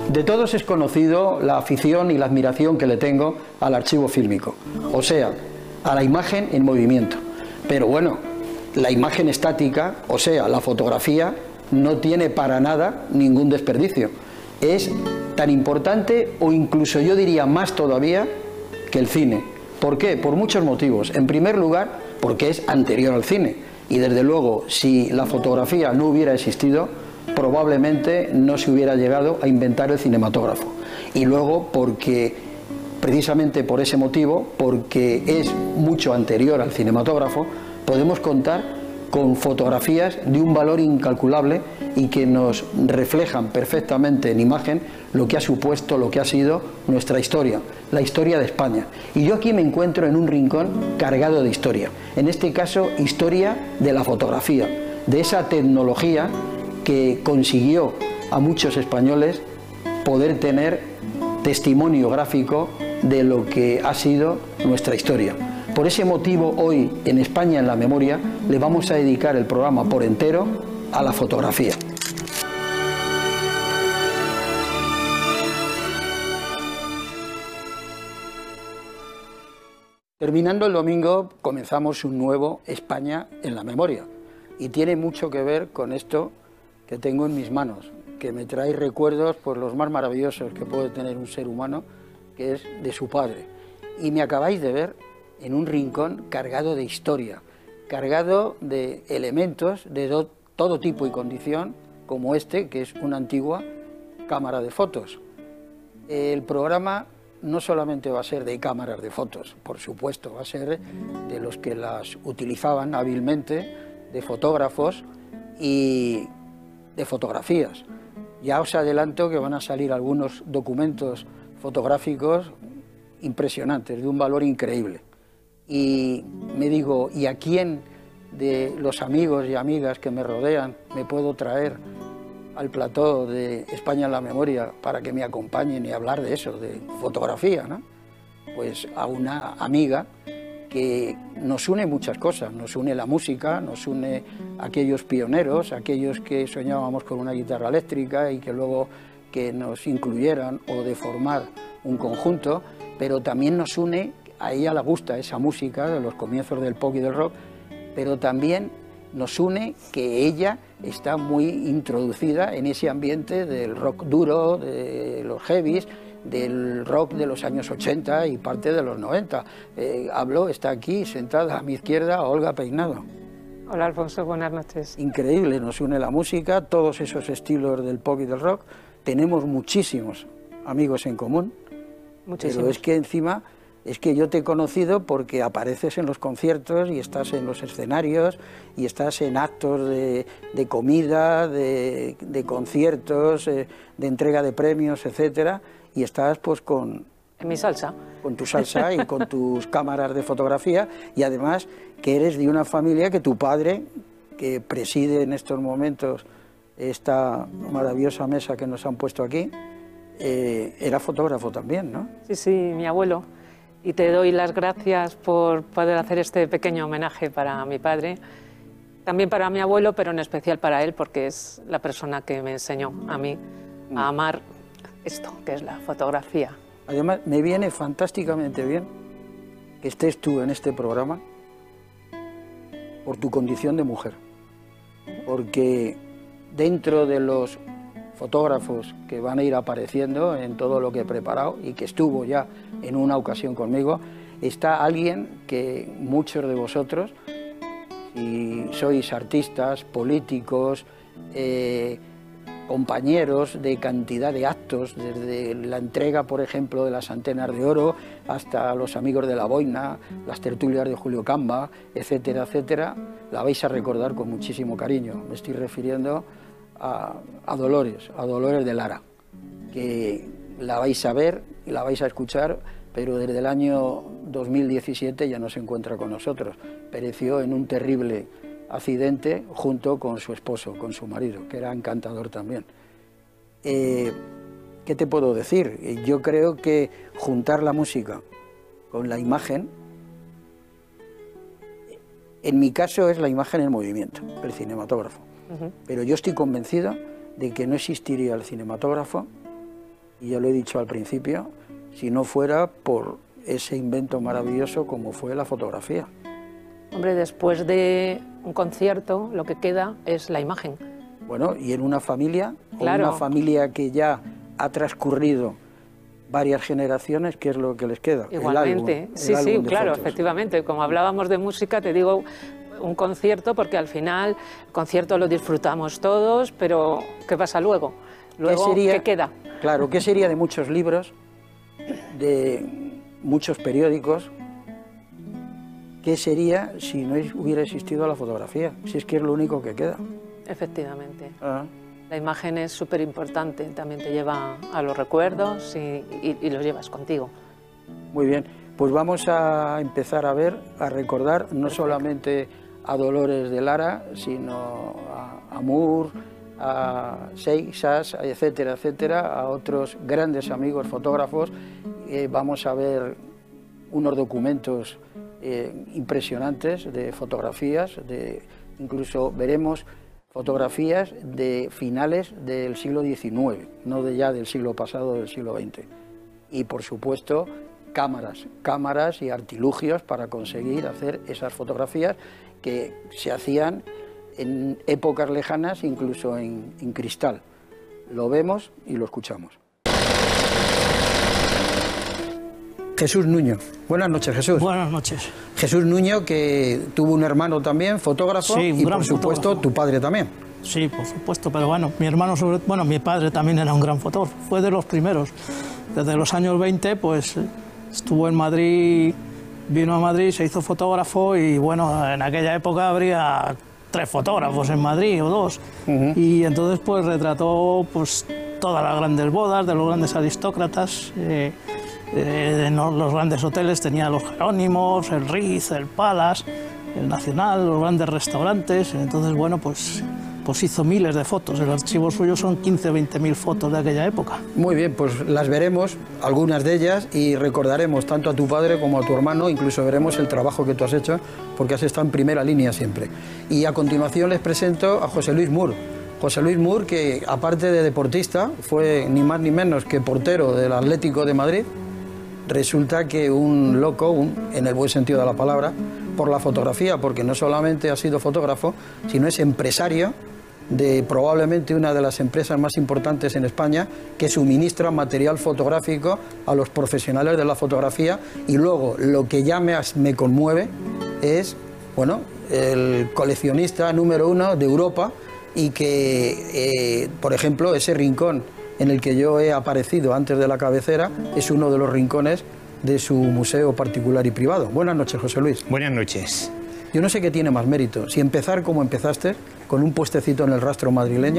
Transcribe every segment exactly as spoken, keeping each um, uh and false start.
De todos es conocido la afición y la admiración que le tengo al archivo fílmico, o sea, a la imagen en movimiento. Pero bueno, la imagen estática, o sea, la fotografía, no tiene para nada ningún desperdicio. Es tan importante, o incluso yo diría más todavía, que el cine. ¿Por qué? Por muchos motivos. En primer lugar, porque es anterior al cine. Y desde luego, si la fotografía no hubiera existido, probablemente no se hubiera llegado a inventar el cinematógrafo. Y luego porque, precisamente por ese motivo, porque es mucho anterior al cinematógrafo, podemos contar con fotografías de un valor incalculable y que nos reflejan perfectamente en imagen lo que ha supuesto, lo que ha sido nuestra historia, la historia de España. Y yo aquí me encuentro en un rincón cargado de historia, en este caso historia de la fotografía, de esa tecnología que consiguió a muchos españoles poder tener testimonio gráfico de lo que ha sido nuestra historia. Por ese motivo, hoy en España en la Memoria le vamos a dedicar el programa por entero a la fotografía. Terminando el domingo, comenzamos un nuevo España en la Memoria. Y tiene mucho que ver con esto que tengo en mis manos, que me trae recuerdos por los más maravillosos que puede tener un ser humano, que es de su padre. Y me acabáis de ver en un rincón cargado de historia, cargado de elementos de do, todo tipo y condición, como este, que es una antigua cámara de fotos. El programa no solamente va a ser de cámaras de fotos, por supuesto, va a ser de los que las utilizaban hábilmente, de fotógrafos y de fotografías. Ya os adelanto que van a salir algunos documentos fotográficos impresionantes, de un valor increíble. Y me digo, ¿y a quién de los amigos y amigas que me rodean me puedo traer al plató de España en la Memoria para que me acompañen y hablar de eso, de fotografía, ¿no? Pues a una amiga que nos une muchas cosas, nos une la música, nos une aquellos pioneros, aquellos que soñábamos con una guitarra eléctrica y que luego que nos incluyeran o de formar un conjunto, pero también nos une, a ella le gusta esa música de los comienzos del pop y del rock, pero también nos une que ella está muy introducida en ese ambiente del rock duro, de los heavies, del rock de los años ochenta y parte de los noventa. Eh, habló, está aquí sentada a mi izquierda, Olga Peinado. Hola Alfonso, buenas noches. Increíble, nos une la música, todos esos estilos del pop y del rock. Tenemos muchísimos amigos en común, muchísimos. Pero es que encima, es que yo te he conocido porque apareces en los conciertos y estás en los escenarios y estás en actos de, de comida, de, de conciertos, eh, de entrega de premios, etcétera, y estás pues con... En mi salsa. Con tu salsa y con tus cámaras de fotografía, y además que eres de una familia que tu padre, que preside en estos momentos esta maravillosa mesa que nos han puesto aquí, eh, era fotógrafo también, ¿no? Sí, sí, mi abuelo. Y te doy las gracias por poder hacer este pequeño homenaje para mi padre, también para mi abuelo, pero en especial para él, porque es la persona que me enseñó a mí a amar esto, que es la fotografía. Además, me viene fantásticamente bien que estés tú en este programa por tu condición de mujer, porque dentro de los fotógrafos que van a ir apareciendo en todo lo que he preparado y que estuvo ya en una ocasión conmigo, está alguien que muchos de vosotros, si sois artistas, políticos, eh, compañeros de cantidad de actos, desde la entrega, por ejemplo, de las antenas de oro hasta los amigos de la boina, las tertulias de Julio Camba, etcétera, etcétera, la vais a recordar con muchísimo cariño. Me estoy refiriendo a, a Dolores, a Dolores de Lara, que la vais a ver y la vais a escuchar, pero desde el año dos mil diecisiete ya no se encuentra con nosotros. Pereció en un terrible accidente junto con su esposo, con su marido, que era encantador también. Eh, ¿Qué te puedo decir? Yo creo que juntar la música con la imagen, en mi caso es la imagen en movimiento, el cinematógrafo. Uh-huh. Pero yo estoy convencido de que no existiría el cinematógrafo Y ya lo he dicho al principio, si no fuera por ese invento maravilloso como fue la fotografía. Hombre, después de un concierto lo que queda es la imagen. Bueno, y en una familia, claro. o una familia que ya ha transcurrido varias generaciones, ¿qué es lo que les queda? Igualmente, el álbum, sí, el sí, álbum de claro, fotos. efectivamente. Como hablábamos de música, te digo un concierto, porque al final el concierto lo disfrutamos todos, pero ¿qué pasa luego? Luego, ¿Qué, sería, ¿qué queda? Claro, ¿qué sería de muchos libros, de muchos periódicos? ¿Qué sería si no hubiera existido la fotografía? Si es que es lo único que queda. Efectivamente. Ah. La imagen es súper importante, también te lleva a los recuerdos y, y, y los llevas contigo. Muy bien, pues vamos a empezar a ver, a recordar no Perfecto. solamente a Dolores de Lara, sino a, a Moore, a Seixas, etcétera, etcétera, a otros grandes amigos fotógrafos. Eh, vamos a ver unos documentos eh, impresionantes de fotografías, de, incluso veremos fotografías de finales del siglo diecinueve, no de ya del siglo pasado, del siglo veinte. Y por supuesto, cámaras, cámaras y artilugios para conseguir hacer esas fotografías que se hacían en épocas lejanas, incluso en, en cristal. Lo vemos y lo escuchamos. Jesús Nuño. Buenas noches, Jesús. Buenas noches. Jesús Nuño, que tuvo un hermano también, fotógrafo, sí, un y gran por supuesto fotógrafo. tu padre también. Sí, por supuesto, pero bueno, mi hermano, sobre, bueno, mi padre también era un gran fotógrafo, fue de los primeros. Desde los años veinte, pues estuvo en Madrid, vino a Madrid, se hizo fotógrafo y bueno, en aquella época habría tres fotógrafos en Madrid o dos. Uh-huh. Y entonces pues retrató pues todas las grandes bodas de los grandes aristócratas. Eh, eh, en los grandes hoteles tenía los Jerónimos, el Ritz, el Palace, el Nacional, los grandes restaurantes. Entonces bueno, pues pues hizo miles de fotos. El archivo suyo son quince o veinte mil fotos de aquella época. Muy bien, pues las veremos, algunas de ellas, y recordaremos tanto a tu padre como a tu hermano, incluso veremos el trabajo que tú has hecho, porque has estado en primera línea siempre. Y a continuación les presento a José Luis Moore. José Luis Moore, que aparte de deportista, fue ni más ni menos que portero del Atlético de Madrid. Resulta que un loco, un, en el buen sentido de la palabra, por la fotografía, porque no solamente ha sido fotógrafo, sino es empresario de probablemente una de las empresas más importantes en España, que suministra material fotográfico a los profesionales de la fotografía. Y luego, lo que ya me, me conmueve es, bueno, el coleccionista número uno de Europa, y que, eh, por ejemplo, ese rincón en el que yo he aparecido antes de la cabecera es uno de los rincones de su museo particular y privado. Buenas noches, José Luis. Buenas noches. Yo no sé qué tiene más mérito, si empezar como empezaste, con un puestecito en el Rastro madrileño,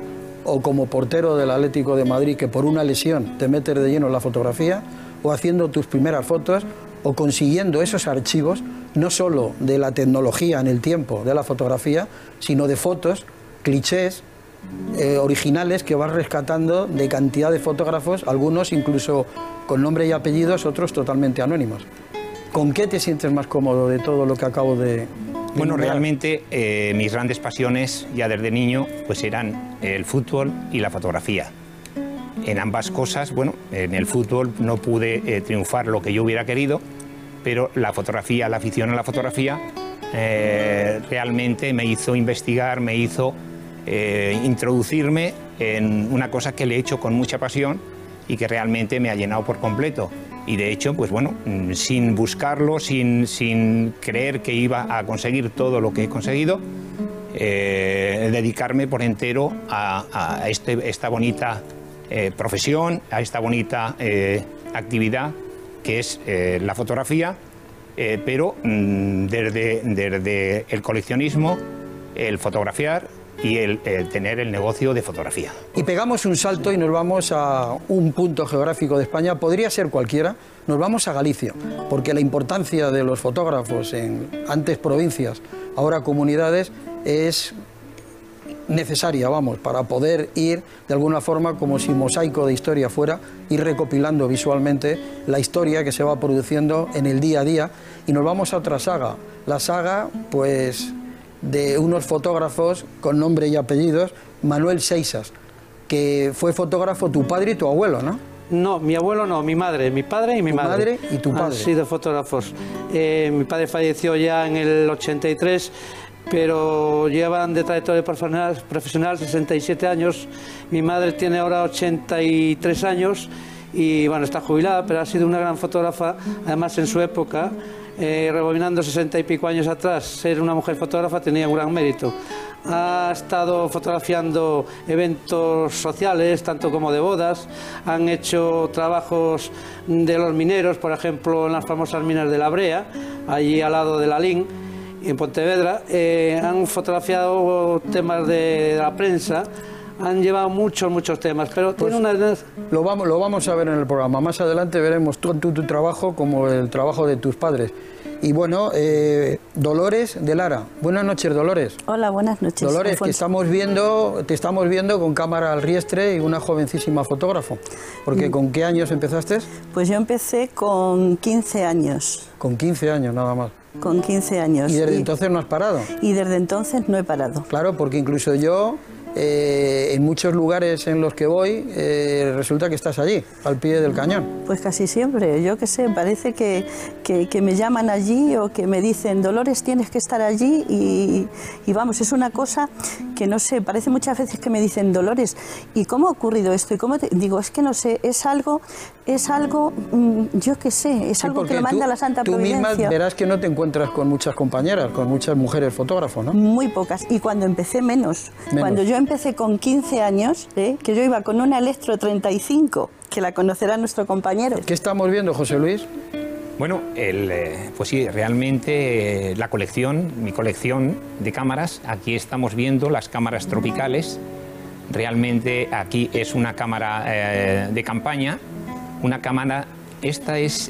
o como portero del Atlético de Madrid, que por una lesión te metes de lleno en la fotografía, o haciendo tus primeras fotos, o consiguiendo esos archivos, no solo de la tecnología en el tiempo de la fotografía, sino de fotos, clichés, eh, originales que vas rescatando de cantidad de fotógrafos, algunos incluso con nombre y apellidos, otros totalmente anónimos. ¿Con qué te sientes más cómodo de todo lo que acabo de...? Bueno, realmente eh, mis grandes pasiones ya desde niño pues eran el fútbol y la fotografía. En ambas cosas, bueno, en el fútbol no pude eh, triunfar lo que yo hubiera querido, pero la fotografía, la afición a la fotografía eh, realmente me hizo investigar, me hizo eh, introducirme en una cosa que le he hecho con mucha pasión y que realmente me ha llenado por completo. Y de hecho, pues bueno, sin buscarlo, sin, sin creer que iba a conseguir todo lo que he conseguido, eh, dedicarme por entero a, a este, esta bonita eh, profesión, a esta bonita eh, actividad que es eh, la fotografía, eh, pero mm, desde, desde el coleccionismo, el fotografiar y el, el tener el negocio de fotografía. Y pegamos un salto y nos vamos a un punto geográfico de España, podría ser cualquiera, nos vamos a Galicia, porque la importancia de los fotógrafos en antes provincias, ahora comunidades, es necesaria, vamos, para poder ir de alguna forma como si mosaico de historia fuera, ir recopilando visualmente la historia que se va produciendo en el día a día. Y nos vamos a otra saga, la saga, pues, de unos fotógrafos con nombre y apellidos, Manuel Seixas, que fue fotógrafo tu padre y tu abuelo, ¿no? No, mi abuelo no, mi madre, mi padre y mi tu madre. madre y tu padre. Han sido fotógrafos. Eh, mi padre falleció ya en el ochenta y tres, pero llevan de trayectoria profesional, profesional sesenta y siete años. Mi madre tiene ahora ochenta y tres años y bueno, está jubilada, pero ha sido una gran fotógrafa, además en su época. Eh, rebobinando sesenta y pico años atrás, ser una mujer fotógrafa tenía un gran mérito. Ha estado fotografiando eventos sociales, tanto como de bodas. Han hecho trabajos de los mineros, por ejemplo, en las famosas minas de la Brea, allí al lado de la Lin, en Pontevedra. Eh, han fotografiado temas de la prensa. Han llevado muchos, muchos temas, pero pues tiene una... Lo vamos, lo vamos a ver en el programa. Más adelante veremos tanto tu, tu trabajo como el trabajo de tus padres. Y bueno, eh, Dolores de Lara. Buenas noches, Dolores. Hola, buenas noches. Dolores, Alfonso. que estamos viendo, te estamos viendo con cámara al riestre y una jovencísima fotógrafo. Porque ¿con qué años empezaste? Pues yo empecé con quince años. Con quince años nada más. Con quince años. Y desde y, entonces no has parado. Y desde entonces no he parado. Claro, porque incluso yo... Eh, en muchos lugares en los que voy eh, resulta que estás allí, al pie del cañón. Pues casi siempre, yo qué sé, parece que, que, que me llaman allí o que me dicen, Dolores, tienes que estar allí y, y vamos, es una cosa que no sé, parece muchas veces que me dicen, Dolores, ¿y cómo ha ocurrido esto? Y cómo te... Digo, es que no sé, es algo, es algo, yo qué sé, es sí, algo que lo manda tú, la Santa tú Providencia. Tú misma verás que no te encuentras con muchas compañeras, con muchas mujeres fotógrafos, ¿no? Muy pocas, y cuando empecé menos. menos. Cuando yo empecé con quince años, ¿eh? que yo iba con una Electro treinta y cinco, que la conocerá nuestro compañero. ¿Qué estamos viendo, José Luis? Bueno, el, eh, pues sí, realmente eh, la colección, mi colección de cámaras, aquí estamos viendo las cámaras tropicales. Realmente aquí es una cámara eh, de campaña, una cámara, esta es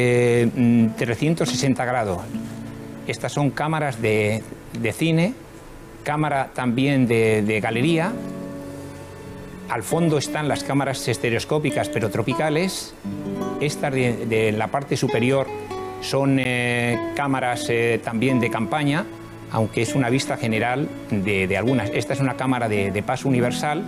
eh, trescientos sesenta grados. Estas son cámaras de, de cine, cámara también de, de galería. Al fondo están las cámaras estereoscópicas pero tropicales. Estas de, de la parte superior son eh, cámaras eh, también de campaña, aunque es una vista general de, de algunas. Esta es una cámara de, de paso universal,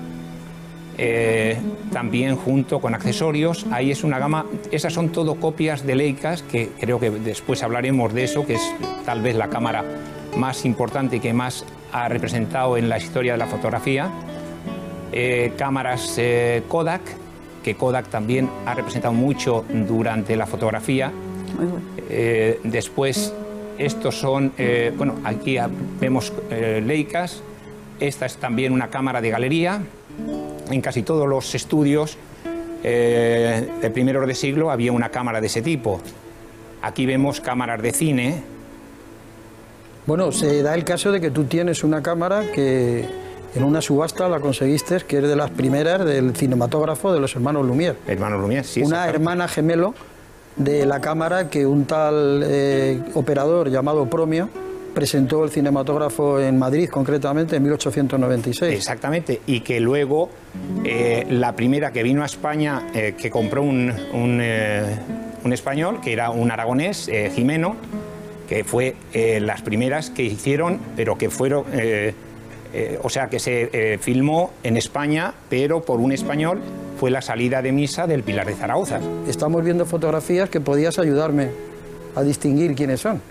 eh, también junto con accesorios. Ahí es una gama, esas son todo copias de Leicas, que creo que después hablaremos de eso, que es tal vez la cámara más importante y que más ha representado en la historia de la fotografía. Eh, cámaras eh, Kodak, que Kodak también ha representado mucho durante la fotografía. Muy bueno. Eh, después, estos son, eh, bueno, aquí vemos eh, Leicas. Esta es también una cámara de galería. En casi todos los estudios eh, de primeros de siglo había una cámara de ese tipo. Aquí vemos cámaras de cine. Bueno, se da el caso de que tú tienes una cámara que en una subasta la conseguiste, que es de las primeras del cinematógrafo de los hermanos Lumière. Hermanos Lumière, sí. Una hermana gemelo de la cámara que un tal eh, operador llamado Promio presentó el cinematógrafo en Madrid, concretamente en mil ochocientos noventa y seis. Exactamente, y que luego eh, la primera que vino a España, eh, que compró un, un, eh, un español, que era un aragonés, eh, Jimeno, que fue eh, las primeras que hicieron, pero que fueron, eh, eh, o sea, que se eh, filmó en España, pero por un español, fue la salida de misa del Pilar de Zaragoza. Estamos viendo fotografías que podías ayudarme a distinguir quiénes son.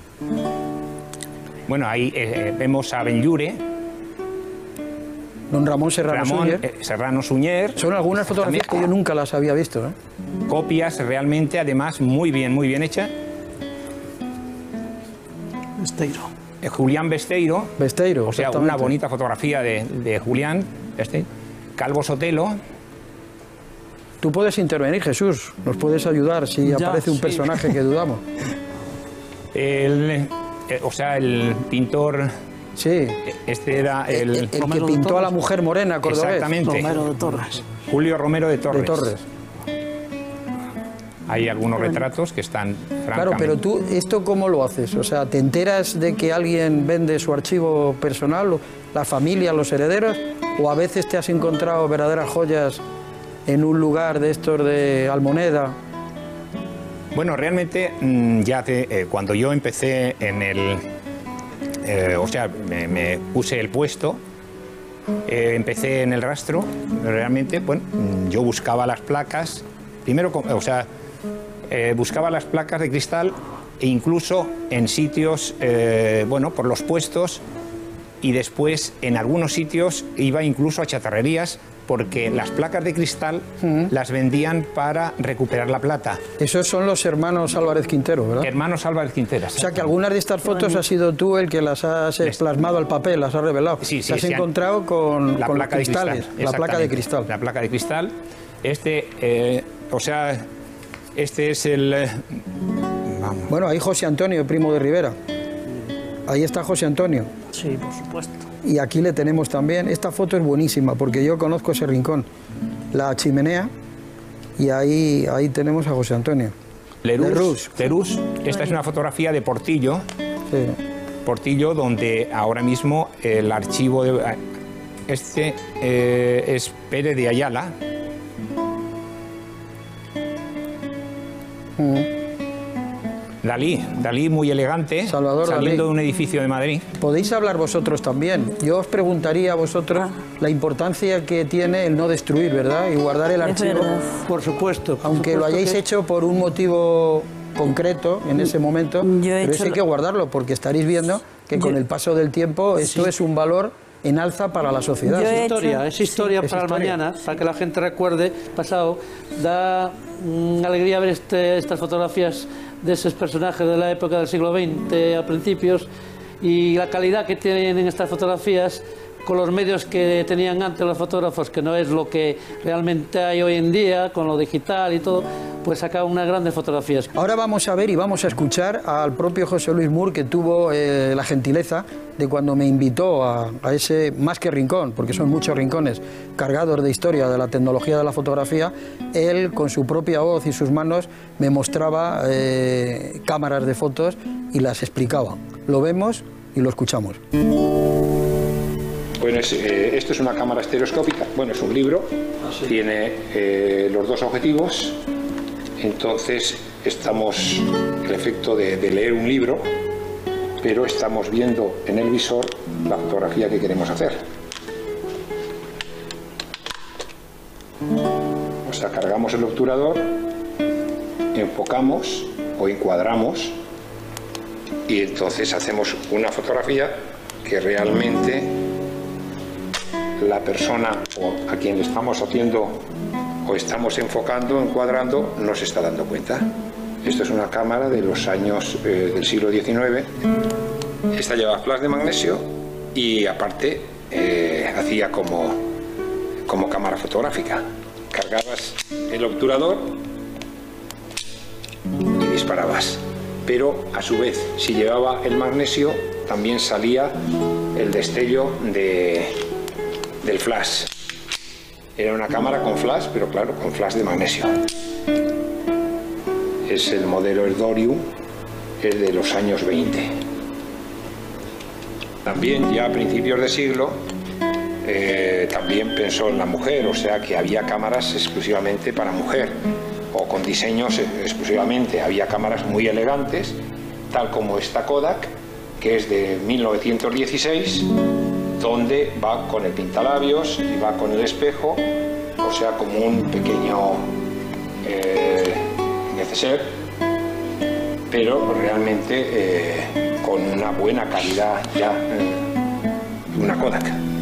Bueno, ahí eh, vemos a Benlliure, don Ramón Serrano Ramón, Suñer. Eh, Serrano Suñer. Son algunas fotografías que yo nunca las había visto, ¿eh? Copias realmente, además, muy bien, muy bien hechas. Besteiro. Eh, Julián Besteiro. Besteiro, o sea, una bonita fotografía de, de Julián Besteiro. Calvo Sotelo. Tú puedes intervenir, Jesús, nos puedes ayudar si Ya, aparece un sí. personaje que dudamos. El, eh, o sea, el pintor, Sí, este era el... el, el que Romero de pintó a la Torres. mujer morena cordobés. Exactamente. Romero de Torres. Julio Romero de Torres. De Torres. Hay algunos retratos que están francamente... Claro, pero tú, ¿esto cómo lo haces? O sea, ¿te enteras de que alguien vende su archivo personal, la familia, los herederos? ¿O a veces te has encontrado verdaderas joyas en un lugar de estos de Almoneda? Bueno, realmente, mm, ya te- eh, cuando yo empecé en el... eh, o sea, me, me puse el puesto, eh, empecé en el rastro, realmente, bueno, yo buscaba las placas, primero, o sea, eh, buscaba las placas de cristal e incluso en sitios, eh, bueno, por los puestos, y después en algunos sitios iba incluso a chatarrerías, porque las placas de cristal uh-huh. las vendían para recuperar la plata. Esos son los hermanos Álvarez Quintero, ¿verdad? Hermanos Álvarez Quintero. O sea que algunas de estas fotos has sido tú el que las has plasmado al papel, las has revelado. Sí, sí. Te has sí, encontrado con, la con placa los cristales, de cristal, la placa de cristal. La placa de cristal. Este, eh, o sea, este es el... Eh, vamos. Bueno, ahí José Antonio, primo de Rivera. Ahí está José Antonio. Sí, por supuesto. Y aquí le tenemos también. Esta foto es buenísima porque yo conozco ese rincón. La chimenea, y ahí, ahí tenemos a José Antonio. Lerús. Lerús. Esta es una fotografía de Portillo. Sí. Portillo, donde ahora mismo el archivo de... Este eh, es Pérez de Ayala. Mm. Dalí, Dalí muy elegante, Salvador saliendo Dalí. de un edificio de Madrid. Podéis hablar vosotros también. Yo os preguntaría a vosotros la importancia que tiene el no destruir, ¿verdad? Y guardar el archivo. Por supuesto. Por Aunque supuesto lo hayáis que... hecho por un motivo concreto en ese momento, Yo he pero hecho eso hay lo... que guardarlo, porque estaréis viendo que con Yo... el paso del tiempo esto Sí. es un valor en alza para la sociedad. Yo he Es historia, hecho- es historia sí. para Es el historia. mañana, para que la gente recuerde pasado. Da mm, alegría ver este, estas fotografías de esos personajes de la época del siglo veinte a principios, y la calidad que tienen estas fotografías con los medios que tenían antes los fotógrafos, que no es lo que realmente hay hoy en día, con lo digital y todo, pues sacaban unas grandes fotografías. Ahora vamos a ver y vamos a escuchar al propio José Luis Mur, que tuvo eh, la gentileza de, cuando me invitó a, a ese, más que rincón, porque son muchos rincones cargados de historia de la tecnología de la fotografía, él con su propia voz y sus manos me mostraba eh, cámaras de fotos y las explicaba. Lo vemos y lo escuchamos. Bueno, es, eh, esto es una cámara estereoscópica, bueno, es un libro, tiene eh, los dos objetivos, entonces estamos, el efecto de, de leer un libro, pero estamos viendo en el visor la fotografía que queremos hacer. O sea, cargamos el obturador, enfocamos o encuadramos y entonces hacemos una fotografía que realmente la persona o a quien le estamos haciendo o estamos enfocando, encuadrando, no se está dando cuenta. Esto es una cámara de los años eh, del siglo diecinueve. Esta lleva flash de magnesio y aparte eh, hacía como, como cámara fotográfica. Cargabas el obturador y disparabas. Pero a su vez, si llevaba el magnesio, también salía el destello de del flash. Era una cámara con flash, pero claro, con flash de magnesio. Es el modelo Erdorium, es de los años veinte. También ya a principios de siglo eh, también pensó en la mujer, o sea que había cámaras exclusivamente para mujer o con diseños exclusivamente. Había cámaras muy elegantes, tal como esta Kodak, que es de mil novecientos dieciséis, donde va con el pintalabios y va con el espejo, o sea, como un pequeño eh, neceser, pero realmente eh, con una buena calidad ya, eh, una Kodak.